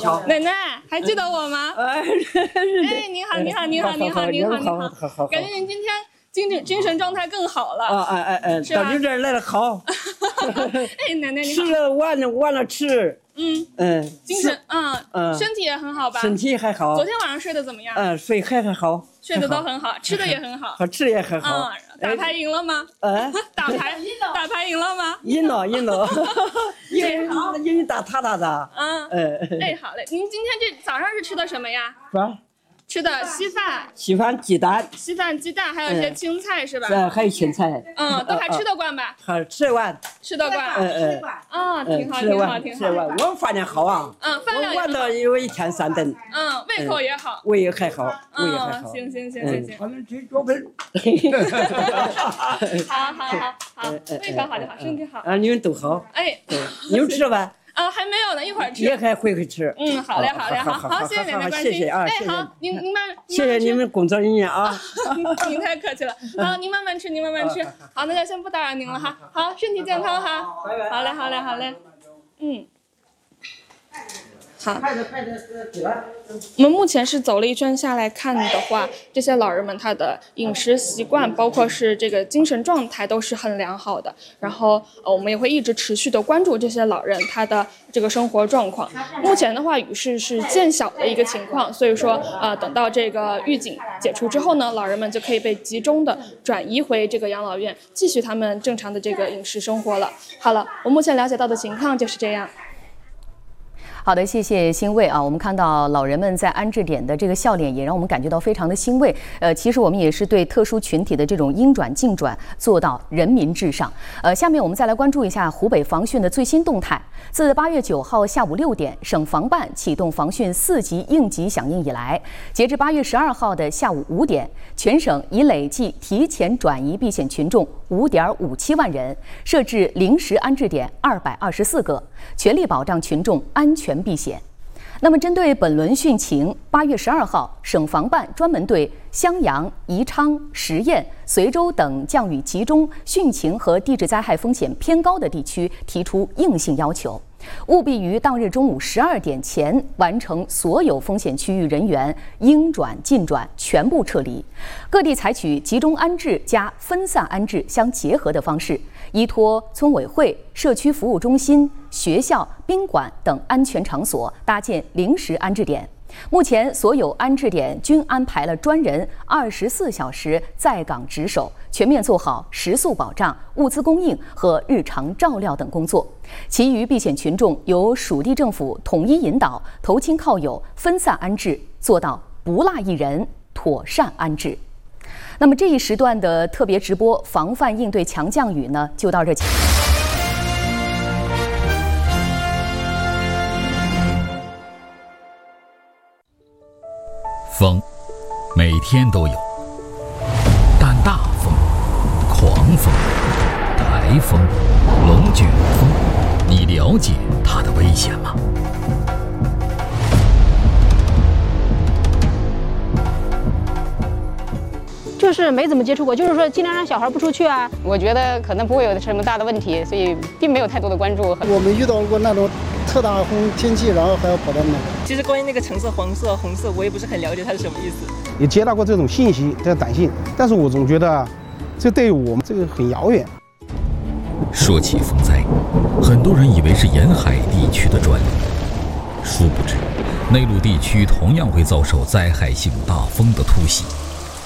好。 奶奶还记得我吗？哎，您好，您好，您好，您好，您好，您好。感觉您今天精神状态更好了。 到你这儿来了好。 哎，奶奶， 吃了晚了吃。 精神身体也很好吧？ 身体还好。 昨天晚上睡得怎么样？ 睡还好。 睡得都很好，吃的也很好。 吃的也很好。 打牌赢了吗？打牌赢了吗？ 赢了。赢大他的。 哎，好嘞。您今天这早上是吃的什么呀？吃的稀饭鸡蛋， 还有一些青菜是吧？ 还有青菜。 都还吃得惯吧？ 还吃得惯。 挺好。 我饭量好啊。 饭量也好。 我到有1天3顿。 胃口也好。 胃还好。 行。 反正这脚本。 好，胃口好就好，身体好。 你们都好。 哎， 你们吃了吧？ 还没有呢，一会儿吃。 也还会吃。 好嘞，好，谢谢奶奶关心。 谢谢啊， 好，您慢。 谢谢你们工作人员啊。 您太客气了。好，您慢慢吃。好，那就先不打扰您了哈。好，身体健康哈。好嘞。好，我们目前是走了一圈下来看的话，这些老人们他的饮食习惯，包括是这个精神状态都是很良好的。然后我们也会一直持续的关注这些老人他的这个生活状况。目前的话，雨势是渐小的一个情况，所以说等到这个预警解除之后呢，老人们就可以被集中的转移回这个养老院，继续他们正常的这个饮食生活了。好了，我目前了解到的情况就是这样。 好的，谢谢欣慰啊！我们看到老人们在安置点的这个笑脸，也让我们感觉到非常的欣慰。其实我们也是对特殊群体的这种应转尽转做到人民至上。下面我们再来关注一下湖北防汛的最新动态。自8月9号下午6点，省防办启动防汛4级应急响应以来，截至8月12号的下午5点，全省已累计提前转移避险群众5.57万人，设置临时安置点224个，全力保障群众安全避险。那么，针对本轮汛情，8月12号，省防办专门对襄阳、宜昌、十堰、随州等降雨集中、汛情和地质灾害风险偏高的地区提出硬性要求，务必于当日中午12点前完成所有风险区域人员应转尽转全部撤离。各地采取集中安置加分散安置相结合的方式，依托村委会、社区服务中心、学校、宾馆等安全场所搭建临时安置点。目前，所有安置点均安排了专人24小时在岗值守，全面做好食宿保障、物资供应和日常照料等工作。其余避险群众由属地政府统一引导，投亲靠友，分散安置，做到不落一人，妥善安置。那么这一时段的特别直播防范应对强降雨呢，就到这起。 风，每天都有，但大风、狂风、台风、龙卷风，你了解它的危险吗？ 就是没怎么接触过，就是说尽量让小孩不出去啊。 我觉得可能不会有什么大的问题，所以并没有太多的关注。 我们遇到过那种特大风天气，然后还要跑到那。 其实关于那个橙色、黄色、红色，我也不是很了解它是什么意思。 也接到过这种信息，这短信，但是我总觉得这对我们这个很遥远。 说起风灾，很多人以为是沿海地区的专利，殊不知内陆地区同样会遭受灾害性大风的突袭。